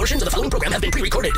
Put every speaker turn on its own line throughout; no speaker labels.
Portions of the following program have been pre-recorded.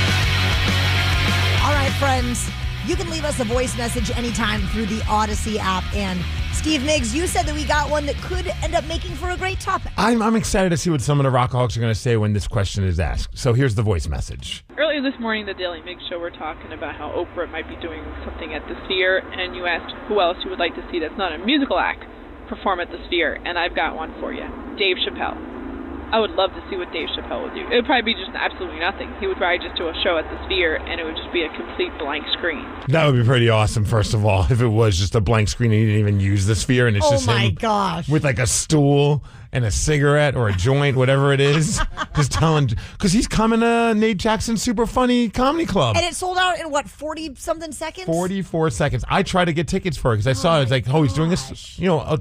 All right, friends. You can leave us a voice message anytime through the Odyssey app. And Steve Miggs, you said that we got one that could end up making for a great topic.
I'm excited to see what some of the Rockaholics are going to say when this question is asked. So here's the voice message.
Earlier this morning, the Daily Mix Show, we're talking about how Oprah might be doing something at the Sphere, and you asked who else you would like to see that's not a musical act perform at the Sphere, and I've got one for you. Dave Chappelle. I would love to see what Dave Chappelle would do. It would probably be just absolutely nothing. He would probably just do a show at the Sphere, and it would just be a complete blank screen.
That would be pretty awesome, first of all, if it was just a blank screen and he didn't even use the Sphere, and it's just him with like a stool and a cigarette or a joint, whatever it is, just telling, because he's coming to Nate Jackson's Super Funny Comedy Club.
And it sold out in, 40-something seconds?
44 seconds. I tried to get tickets for it because I saw it. It's like, he's doing this,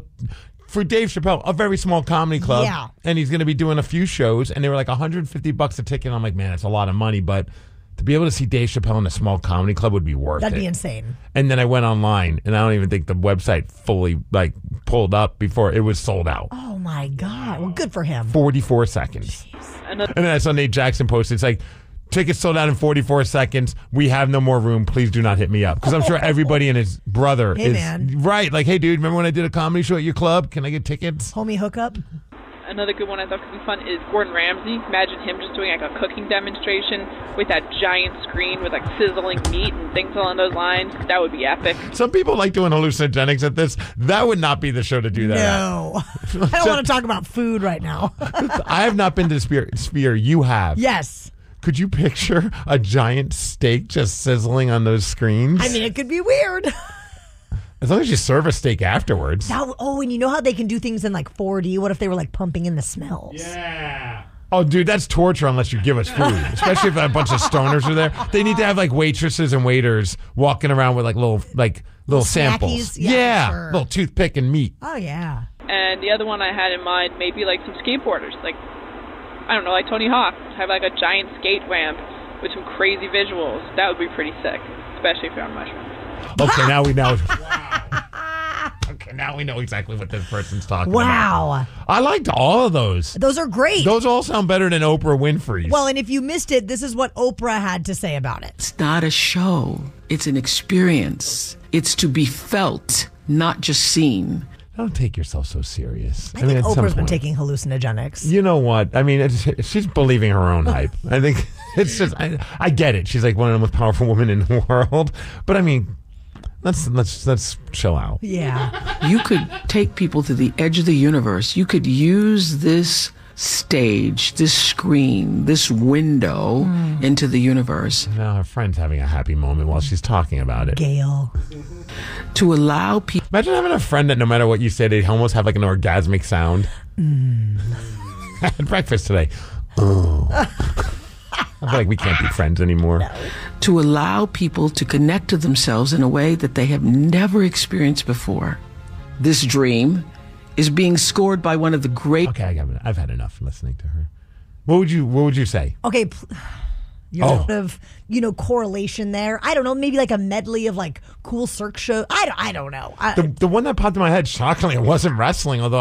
for Dave Chappelle, a very small comedy club.
Yeah.
And he's going to be doing a few shows, and they were like $150 a ticket. I'm like, man, it's a lot of money, but to be able to see Dave Chappelle in a small comedy club would be worth it.
That'd be insane.
And then I went online, and I don't even think the website fully pulled up before it was sold out.
Oh my God. Well, good for him.
44 seconds. And then I saw Nate Jackson post, it's like, tickets sold out in 44 seconds. We have no more room. Please do not hit me up. Because I'm sure everybody and his brother is
man.
right. Like, hey, dude, remember when I did a comedy show at your club? Can I get tickets?
Homie hookup.
Another good one I thought could be fun is Gordon Ramsay. Imagine him just doing like a cooking demonstration with that giant screen with like sizzling meat and things along those lines. That would be epic.
Some people like doing hallucinogenics at this. That would not be the show to do that
No. I don't want to talk about food right now.
I have not been to the Sphere. You have.
Yes.
Could you picture a giant steak just sizzling on those screens?
I mean, it could be weird.
As long as you serve a steak afterwards.
And you know how they can do things in 4D? What if they were pumping in the smells?
Yeah. Oh, dude, that's torture unless you give us food. Especially if a bunch of stoners are there. They need to have waitresses and waiters walking around with little samples.
Yeah, sure.
Little toothpick and meat.
Oh, yeah.
And the other one I had in mind, maybe some skateboarders. I don't know, like Tony Hawk. Have a giant skate ramp with some crazy visuals. That would be pretty sick, especially if you're on mushrooms.
Okay, now we know. Okay, now we know exactly what this person's talking about.
Wow.
I liked all of those.
Those are great.
Those all sound better than Oprah Winfrey's.
Well, and if you missed it, this is what Oprah had to say about it.
It's not a show. It's an experience. It's to be felt, not just seen.
Don't take yourself so serious.
I think Oprah's been taking hallucinogenics.
You know what? I mean, she's believing her own hype. I think it's just, I get it. She's one of the most powerful women in the world. But I mean, let's chill out.
Yeah.
You could take people to the edge of the universe. You could use this stage, this screen, this window into the universe.
Now her friend's having a happy moment while she's talking about it.
Gail.
To allow people...
Imagine having a friend that no matter what you say, they almost have an orgasmic sound. I had breakfast today. Oh. I feel like we can't be friends anymore.
No.
To allow people to connect to themselves in a way that they have never experienced before. This dream is being scored by one of the great...
Okay, I've had enough listening to her. What would you say?
Okay, sort of, correlation there. I don't know, maybe a medley of cool Cirque shows. I don't know.
The one that popped in my head, shockingly, it wasn't wrestling, although